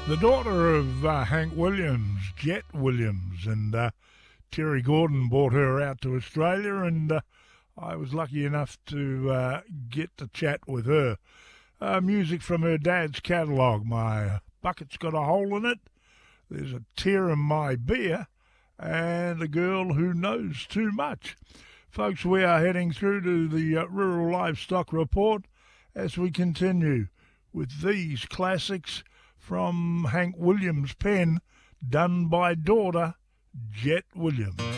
The daughter of Hank Williams, Jet Williams, and Terry Gordon brought her out to Australia, and I was lucky enough to get to chat with her. Music from her dad's catalogue. My bucket's got a hole in it, there's a tear in my beer, and a girl who knows too much. Folks, we are heading through to the Rural Livestock Report as we continue with these classics from Hank Williams' pen, done by daughter Jet Williams.